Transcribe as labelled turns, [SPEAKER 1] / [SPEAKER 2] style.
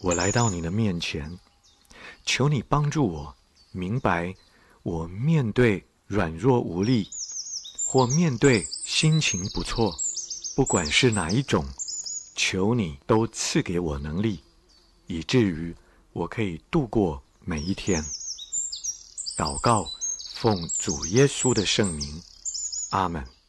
[SPEAKER 1] 我来到你的面前，求你帮助我明白，我面对软弱无力，或面对心情不错，不管是哪一种，求你都赐给我能力，以至于我可以度过每一天。祷告，奉主耶稣的圣名，阿们。